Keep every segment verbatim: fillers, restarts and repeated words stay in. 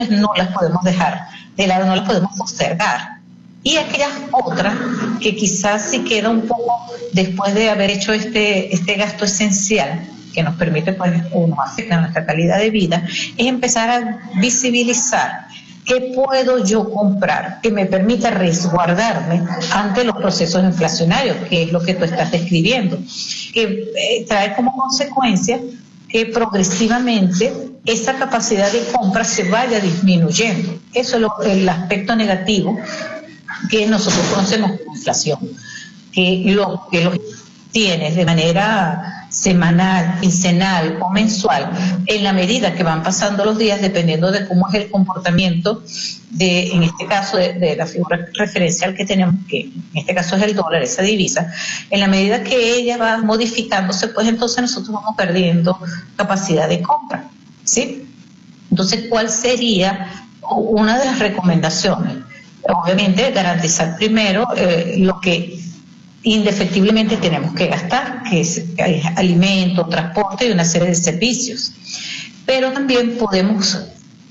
no las podemos dejar de lado, no las podemos postergar. Y aquellas otras que quizás si queda un poco después de haber hecho este, este gasto esencial que nos permite, pues, o nos afecta a nuestra calidad de vida, es empezar a visibilizar qué puedo yo comprar que me permita resguardarme ante los procesos inflacionarios, que es lo que tú estás describiendo, que eh, trae como consecuencia que progresivamente esa capacidad de compra se vaya disminuyendo. Eso es lo, el aspecto negativo que nosotros conocemos como inflación, que lo que lo tienes de manera semanal, quincenal o mensual, en la medida que van pasando los días, dependiendo de cómo es el comportamiento de, en este caso, de, de la figura referencial que tenemos, que en este caso es el dólar, esa divisa, en la medida que ella va modificándose, pues entonces nosotros vamos perdiendo capacidad de compra, ¿sí? Entonces, ¿cuál sería una de las recomendaciones? Obviamente, garantizar primero eh, lo que indefectiblemente tenemos que gastar, que es, que es alimento, transporte y una serie de servicios. Pero también podemos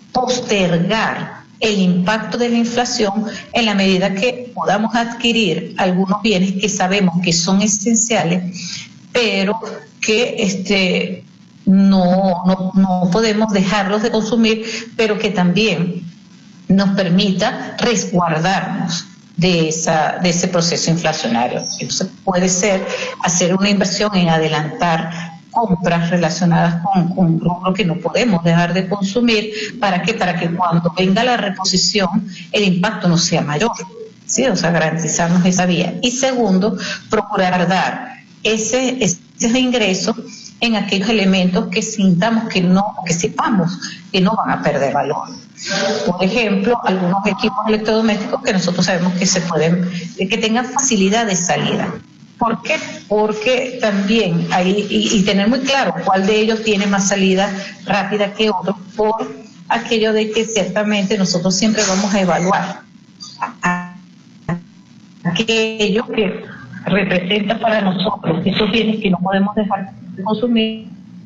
postergar el impacto de la inflación en la medida que podamos adquirir algunos bienes que sabemos que son esenciales, pero que este, no, no, no podemos dejarlos de consumir, pero que también nos permita resguardarnos de esa de ese proceso inflacionario. Entonces puede ser hacer una inversión en adelantar compras relacionadas con, con un rubro que no podemos dejar de consumir. ¿Para qué? Para que cuando venga la reposición el impacto no sea mayor, ¿sí? O sea, garantizarnos esa vía. Y segundo, procurar dar ese, ese ingreso en aquellos elementos que sintamos que no, que sepamos que no van a perder valor. Por ejemplo, algunos equipos electrodomésticos que nosotros sabemos que se pueden, que tengan facilidad de salida. ¿Por qué? Porque también hay, y, y tener muy claro cuál de ellos tiene más salida rápida que otro, por aquello de que ciertamente nosotros siempre vamos a evaluar a aquello que representa para nosotros esos bienes que no podemos dejar de consumir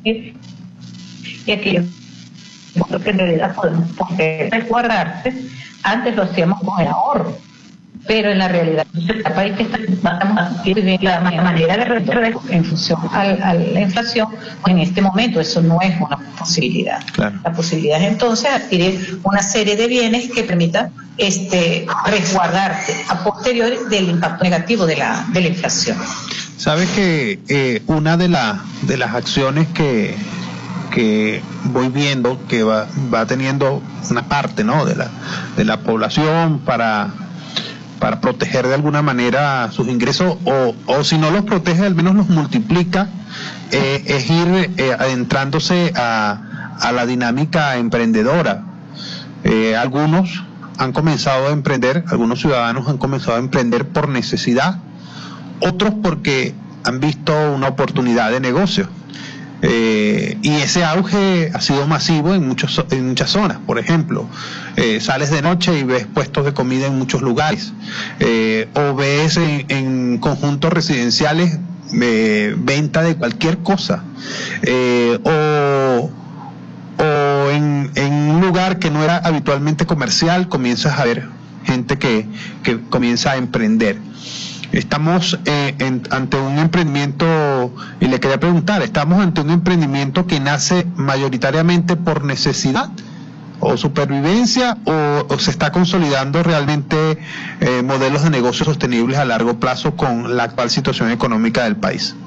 y aquellos que en realidad podemos poder resguardarse. Antes lo hacíamos con el ahorro, pero en la realidad el país que estamos adquiriendo la manera de resolver en función a, a la inflación, pues en este momento eso no es una posibilidad. Claro. La posibilidad es entonces adquirir una serie de bienes que permitan este, resguardarte a posteriori del impacto negativo de la, de la inflación. Sabes que eh, una de, la, de las acciones que que voy viendo que va, va teniendo una parte, ¿no?, de la de la población para para proteger de alguna manera sus ingresos, o, o si no los protege al menos los multiplica, eh, es ir eh, adentrándose a, a la dinámica emprendedora. Eh, algunos han comenzado a emprender, algunos ciudadanos han comenzado a emprender por necesidad, otros porque han visto una oportunidad de negocio. Eh, y ese auge ha sido masivo en muchos en muchas zonas. Por ejemplo, eh, sales de noche y ves puestos de comida en muchos lugares, eh, o ves en, en conjuntos residenciales eh, venta de cualquier cosa, eh, o, o en, en un lugar que no era habitualmente comercial comienzas a ver gente que, que comienza a emprender. Estamos eh, en, ante un emprendimiento, y le quería preguntar, ¿estamos ante un emprendimiento que nace mayoritariamente por necesidad o supervivencia, o, o se está consolidando realmente eh, modelos de negocios sostenibles a largo plazo con la actual situación económica del país?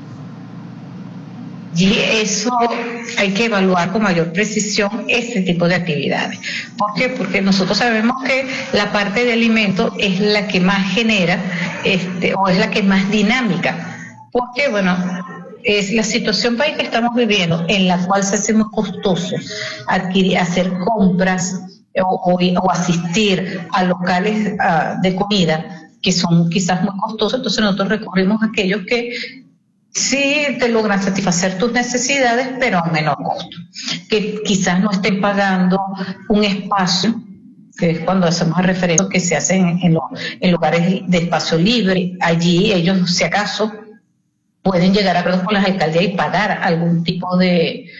Y eso hay que evaluar con mayor precisión ese tipo de actividades. ¿Por qué? Porque nosotros sabemos que la parte de alimentos es la que más genera, este, o es la que es más dinámica. Porque, bueno, es la situación país que estamos viviendo, en la cual se hace muy costoso adquirir, hacer compras o, o, o asistir a locales uh, de comida que son quizás muy costosos. Entonces nosotros recurrimos a aquellos que sí te logran satisfacer tus necesidades, pero a menor costo, que quizás no estén pagando un espacio, que es cuando hacemos referencia que se hacen en, en, lo, en lugares de espacio libre. Allí ellos, si acaso, pueden llegar a acuerdos con las alcaldías y pagar algún tipo de